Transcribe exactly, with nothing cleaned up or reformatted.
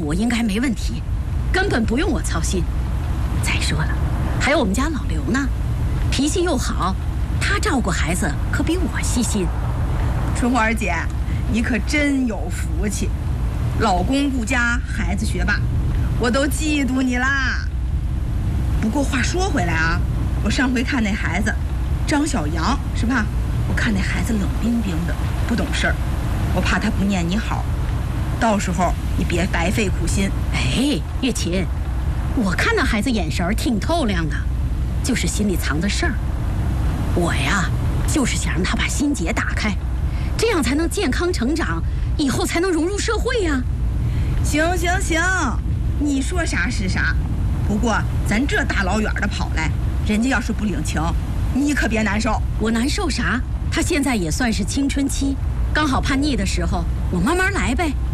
我应该没问题，根本不用我操心。再说了，还有我们家老刘呢，脾气又好，他照顾孩子可比我细心。 春花姐，你可真有福气，老公顾家，孩子学霸，我都嫉妒你啦。不过话说回来啊，我上回看那孩子张小阳是吧？我看那孩子冷冰冰的，不懂事儿，我怕他不念你好，到时候你别白费苦心。 哎，月琴，我看那孩子眼神挺透亮的，就是心里藏着事儿。我呀，就是想让他把心结打开，这样才能健康成长，以后才能融入社会呀。 行行行，你说啥是啥。不过咱这大老远的跑来，人家要是不领情，你可别难受。 我难受啥？他现在也算是青春期，刚好叛逆的时候，我慢慢来呗。